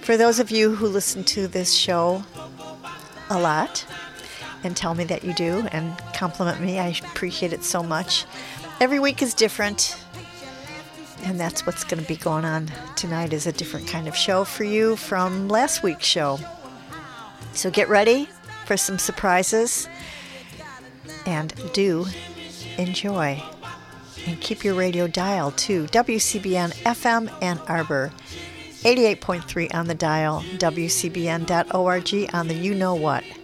For those of you who listen to this show a lot and tell me that you do and compliment me, I appreciate it so much. Every week is different, and that's what's going to be going on tonight, is a different kind of show for you from last week's show. So get ready for some surprises, and do enjoy. And keep your radio dial to WCBN FM Ann Arbor, 88.3 on the dial, WCBN.org on the you-know-what.